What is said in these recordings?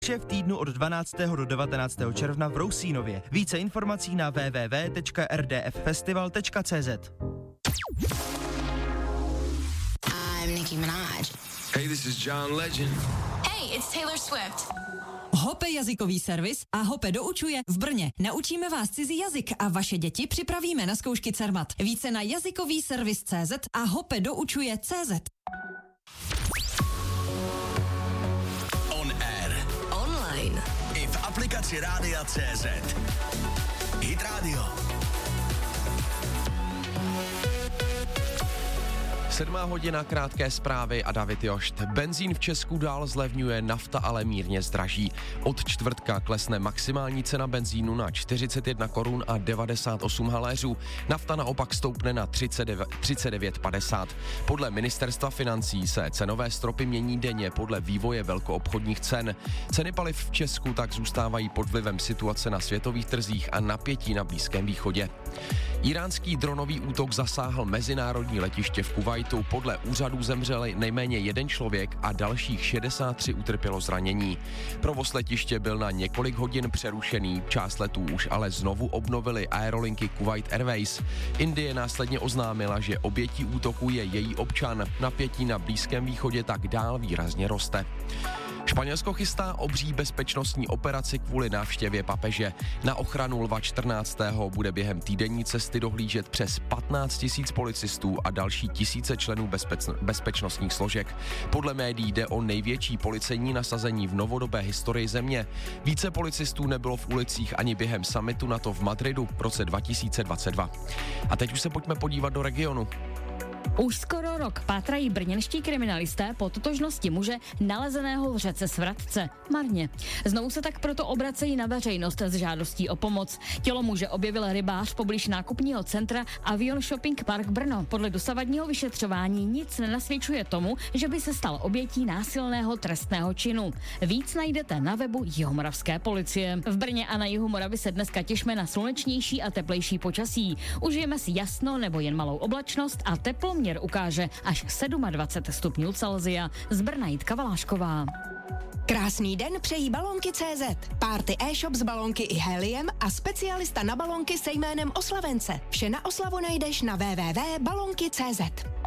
Vše v týdnu od 12. do 19. června v Rousínově. Více informací na www.rdffestival.cz. I'm Nicki Minaj. Hey, this is John Legend. Hey, it's Taylor Swift. Hope jazykový servis a Hope doučuje v Brně. Naučíme vás cizí jazyk a vaše děti připravíme na zkoušky Cermat. Více na jazykovýservis.cz a Hope doučuje.cz. On air. Online. I v aplikaci Rádia.cz. Hit Radio. 7 hodina, krátké zprávy a David Jošt. Benzín v Česku dál zlevňuje, nafta ale mírně zdraží. Od čtvrtka klesne maximální cena benzínu na 41 korun a 98 haléřů. Nafta naopak stoupne na 39,50. Podle ministerstva financí se cenové stropy mění denně podle vývoje velkoobchodních cen. Ceny paliv v Česku tak zůstávají pod vlivem situace na světových trzích a napětí na Blízkém východě. Iránský dronový útok zasáhl mezinárodní letiště v Kuvajtu. Podle úřadů zemřel nejméně jeden člověk a dalších 63 utrpělo zranění. Provoz letiště byl na několik hodin přerušený, část letů už ale znovu obnovily aerolinky Kuwait Airways. Indie následně oznámila, že obětí útoku je její občan. Napětí na Blízkém východě tak dál výrazně roste. Španělsko chystá obří bezpečnostní operaci kvůli návštěvě papeže. Na ochranu Lva 14. bude během týdenní cesty dohlížet přes 15 000 policistů a další tisíce členů bezpečnostních složek. Podle médií jde o největší policejní nasazení v novodobé historii země. Více policistů nebylo v ulicích ani během summitu NATO v Madridu v roce 2022. A teď už se pojďme podívat do regionu. Už skoro rok pátrají brněnští kriminalisté po totožnosti muže nalezeného v řece Svratce. Marně. Znovu se tak proto obracejí na veřejnost s žádostí o pomoc. Tělo muže objevil rybář poblíž nákupního centra Avion Shopping Park Brno. Podle dosavadního vyšetřování nic nenasvědčuje tomu, že by se stal obětí násilného trestného činu. Víc najdete na webu Jihomoravské policie. V Brně a na jihu Moravy se dneska těšme na slunečnější a teplejší počasí. Užijeme si jasno nebo jen malou oblačnost a teploměr ukáže až 27 stupňů Celsia. Z Brna Jitka Valášková. Krásný den přejí Balonky.cz. Party e-shop s balonky i heliem a specialista na balonky se jménem Oslavence. Vše na oslavu najdeš na www.balonky.cz.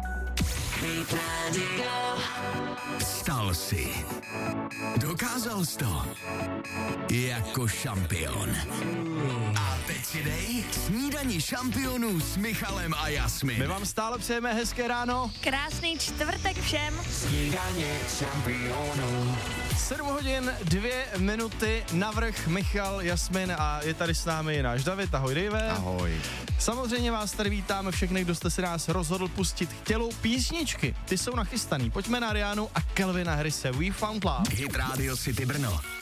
Stal si. Dokázal jsi to. Jako šampion. A teď si dej snídani šampionů s Michalem a Jasmin. My vám stále přejeme hezké ráno. Krásný čtvrtek všem. Snídaně šampionů. 7 hodin, 2 minuty, navrch Michal, Jasmin a je tady s námi náš David. Ahoj, Dave. Ahoj. Samozřejmě vás tady vítáme všechny, kdo jste si nás rozhodl pustit k tělu. Písničky, ty jsou nachystaný. Pojďme na Rihannu a Calvina Harrise, We Found Love. Hit Radio City Brno.